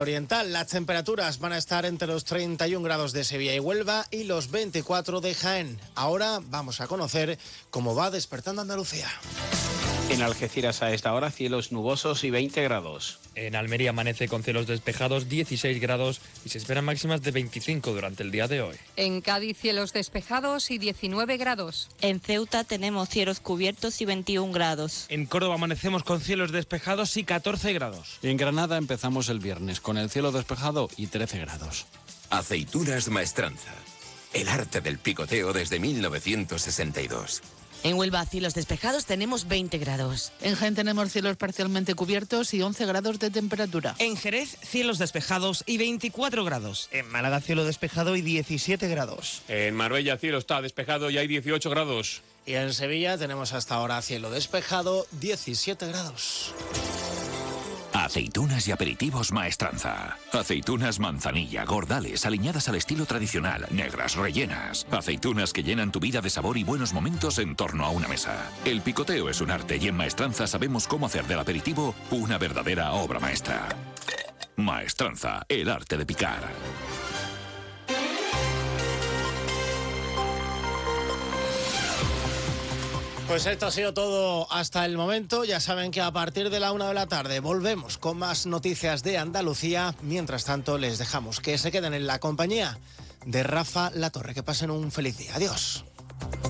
Oriental, las temperaturas van a estar entre los 31 grados de Sevilla y Huelva y los 24 de Jaén. Ahora vamos a conocer cómo va despertando Andalucía. En Algeciras a esta hora cielos nubosos y 20 grados. En Almería amanece con cielos despejados, 16 grados y se esperan máximas de 25 durante el día de hoy. En Cádiz cielos despejados y 19 grados. En Ceuta tenemos cielos cubiertos y 21 grados. En Córdoba amanecemos con cielos despejados y 14 grados. Y en Granada empezamos el viernes con el cielo despejado y 13 grados. Aceitunas Maestranza. El arte del picoteo desde 1962. En Huelva, cielos despejados, tenemos 20 grados. En Jaén tenemos cielos parcialmente cubiertos y 11 grados de temperatura. En Jerez, cielos despejados y 24 grados. En Málaga, cielo despejado y 17 grados. En Marbella, cielo está despejado y hay 18 grados. Y en Sevilla tenemos hasta ahora cielo despejado, 17 grados. Aceitunas y aperitivos Maestranza. Aceitunas manzanilla, gordales, aliñadas al estilo tradicional, negras, rellenas. Aceitunas que llenan tu vida de sabor y buenos momentos en torno a una mesa. El picoteo es un arte y en Maestranza sabemos cómo hacer del aperitivo una verdadera obra maestra. Maestranza, el arte de picar. Pues esto ha sido todo hasta el momento. Ya saben que a partir de la 1 de la tarde volvemos con más noticias de Andalucía. Mientras tanto, les dejamos que se queden en la compañía de Rafa La Torre. Que pasen un feliz día. Adiós.